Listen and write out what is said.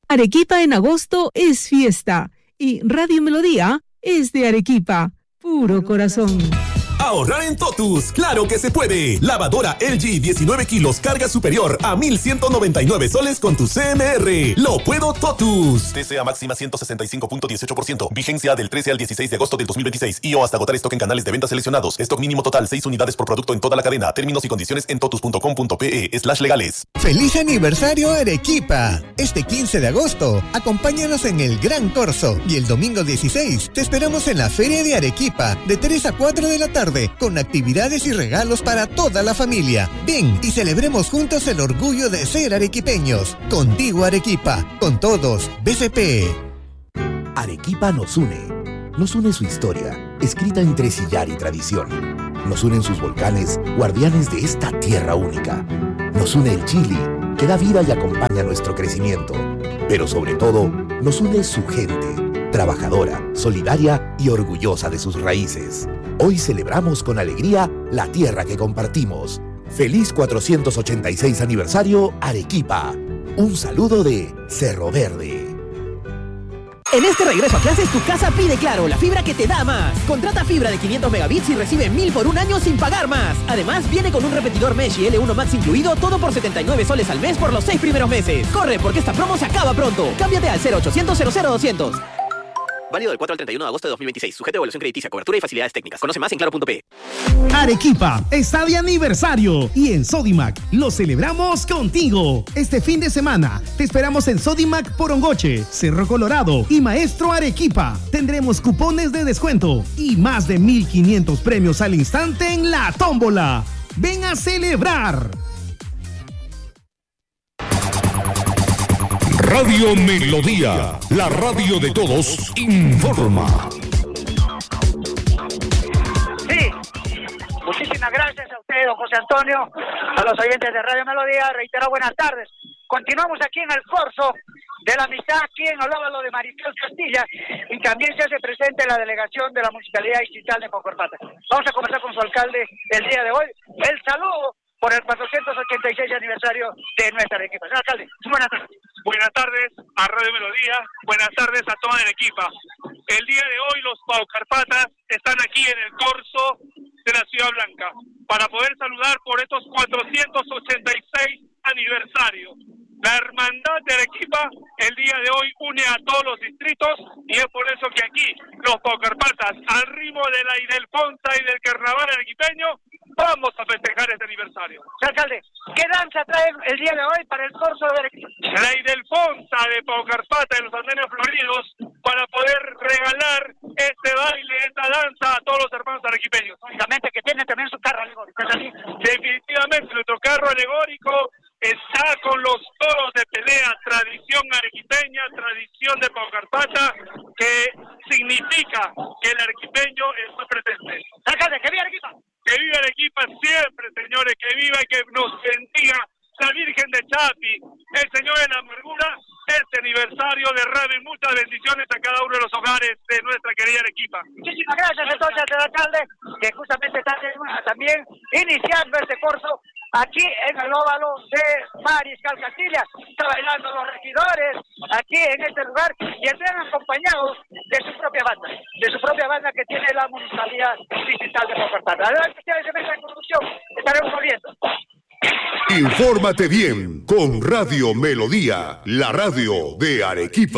Arequipa en agosto es fiesta y Radio Melodía es de Arequipa, puro corazón. Ahorrar en Totus, claro que se puede. Lavadora LG 19 kilos, carga superior a 1,199 soles con tu CMR. Lo puedo Totus. TCA máxima 165.18%. Vigencia del 13 al 16 de agosto del 2026. Y o hasta agotar stock en canales de venta seleccionados. Stock mínimo total 6 unidades por producto en toda la cadena. Términos y condiciones en totus.com.pe/legales. ¡Feliz aniversario Arequipa! Este 15 de agosto, acompáñanos en el Gran Corso. Y el domingo 16, te esperamos en la Feria de Arequipa, de 3 a 4 de la tarde. Con actividades y regalos para toda la familia. Ven y celebremos juntos el orgullo de ser arequipeños. Contigo Arequipa, con todos, BCP. Arequipa nos une. Nos une su historia, escrita entre sillar y tradición. Nos unen sus volcanes, guardianes de esta tierra única. Nos une el Chili, que da vida y acompaña nuestro crecimiento. Pero sobre todo, nos une su gente, trabajadora, solidaria y orgullosa de sus raíces. Hoy celebramos con alegría la tierra que compartimos. Feliz 486 aniversario Arequipa. Un saludo de Cerro Verde. En este regreso a clases, tu casa pide Claro, la fibra que te da más. Contrata fibra de 500 megabits y recibe 1,000 por un año sin pagar más. Además, viene con un repetidor Mesh y L1 Max incluido, todo por 79 soles al mes por los 6 primeros meses. Corre, porque esta promo se acaba pronto. Cámbiate al 0800 00200. Válido del 4 al 31 de agosto de 2026. Sujeto a evaluación crediticia, cobertura y facilidades técnicas. Conoce más en claro.pe. Arequipa está de aniversario y en Sodimac lo celebramos contigo. Este fin de semana te esperamos en Sodimac Porongoche, Cerro Colorado y Maestro Arequipa. Tendremos cupones de descuento y más de 1,500 premios al instante en la tómbola. ¡Ven a celebrar! Radio Melodía, la radio de todos, informa. Sí, muchísimas gracias a usted, don José Antonio, a los oyentes de Radio Melodía, reitero buenas tardes. Continuamos aquí en el Corso de la Amistad, aquí en el óvalo de Maricel Castilla, y también se hace presente la delegación de la Municipalidad Distrital de Paucarpata. Vamos a conversar con su alcalde el día de hoy. El saludo por el 486 aniversario de nuestra Arequipa. Señor alcalde, buenas tardes. Buenas tardes a Radio Melodía, buenas tardes a toda Arequipa. El día de hoy los Paucarpatas están aquí en el Corso de la Ciudad Blanca para poder saludar por estos 486 aniversarios. La hermandad de Arequipa el día de hoy une a todos los distritos y es por eso que aquí los Paucarpatas, al ritmo de la Idelfonsa y del carnaval arequipeño, vamos a festejar este aniversario. Señor alcalde, ¿qué danza trae el día de hoy para el Corso de Arequipa? La Idelfonsa de Paucarpata de los Andenes Floridos para poder regalar este baile, esta danza a todos los hermanos arequipeños. Obviamente que tiene también su carro alegórico, ¿es así? Definitivamente, nuestro carro alegórico está con los toros de pelea, tradición arequipeña, tradición de Paucarpata, que significa que el arequipeño está presente. Alcalde, ¡que viva Arequipa! Que viva Arequipa siempre, señores, que viva y que nos bendiga la Virgen de Chapi, el Señor de la Amargura, este aniversario derrame muchas bendiciones a cada uno de los hogares de nuestra querida Arequipa. Muchísimas gracias entonces al alcalde, que justamente está también iniciando este curso aquí en el óvalo de Mariscal Castilla. Está bailando los regidores aquí en este lugar y están acompañados de su propia banda que tiene la Municipalidad Distrital de Paucarpata. Adelante ustedes en esta conducción, estaremos volviendo. Infórmate bien con Radio Melodía, la radio de Arequipa.